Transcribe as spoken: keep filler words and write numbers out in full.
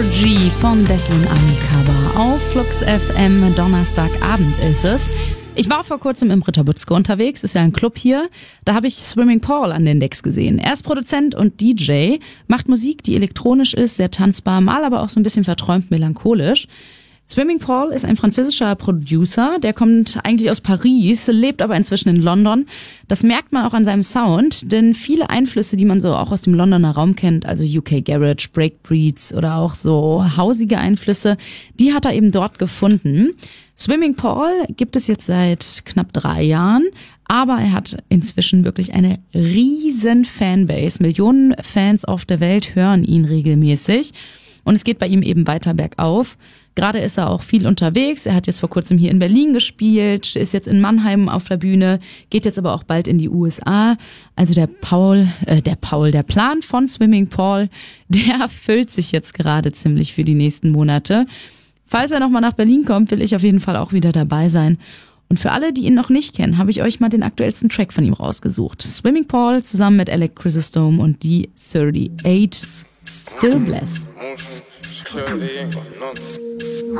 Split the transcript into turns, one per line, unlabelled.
Energy von Deslin Amikaba auf Flux F M. Donnerstagabend ist es. Ich war vor kurzem im Ritterbutzke unterwegs, ist ja ein Club hier. Da habe ich Swimming Paul an den Decks gesehen. Er ist Produzent und D J, macht Musik, die elektronisch ist, sehr tanzbar, mal aber auch so ein bisschen verträumt melancholisch. Swimming Paul ist ein französischer Producer, der kommt eigentlich aus Paris, lebt aber inzwischen in London. Das merkt man auch an seinem Sound, denn viele Einflüsse, die man so auch aus dem Londoner Raum kennt, also U K Garage, Breakbeats oder auch so hausige Einflüsse, die hat er eben dort gefunden. Swimming Paul gibt es jetzt seit knapp drei Jahren, aber er hat inzwischen wirklich eine riesen Fanbase. Millionen Fans auf der Welt hören ihn regelmäßig und es geht bei ihm eben weiter bergauf. Gerade ist er auch viel unterwegs. Er hat jetzt vor kurzem hier in Berlin gespielt, ist jetzt in Mannheim auf der Bühne, geht jetzt aber auch bald in die U S A. Also der Paul, äh, der Paul, der Plan von Swimming Paul, der erfüllt sich jetzt gerade ziemlich für die nächsten Monate. Falls er nochmal nach Berlin kommt, will ich auf jeden Fall auch wieder dabei sein. Und für alle, die ihn noch nicht kennen, habe ich euch mal den aktuellsten Track von ihm rausgesucht. Swimming Paul zusammen mit Alec Chrysostome und D thirty-eight, Still Blessed.
Clearly ain't got none.